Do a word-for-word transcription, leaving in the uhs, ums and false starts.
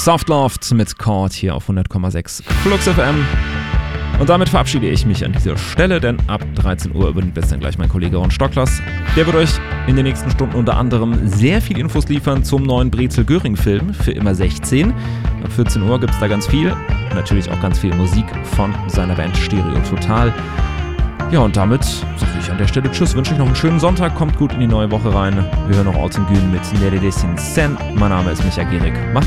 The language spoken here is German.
Softloft mit Chord hier auf hundert Komma sechs Flux F M. Und damit verabschiede ich mich an dieser Stelle, denn ab dreizehn Uhr übernimmt jetzt dann gleich mein Kollege Ron Stocklas. Der wird euch in den nächsten Stunden unter anderem sehr viel Infos liefern zum neuen Brezel-Göring-Film für immer sechzehn. Ab vierzehn Uhr gibt es da ganz viel. Natürlich auch ganz viel Musik von seiner Band Stereo Total. Ja, und damit sage ich an der Stelle Tschüss, wünsche euch noch einen schönen Sonntag, kommt gut in die neue Woche rein. Wir hören noch Alten Gün mit Nere Desin Sen. Mein Name ist Micha Gierig. Macht's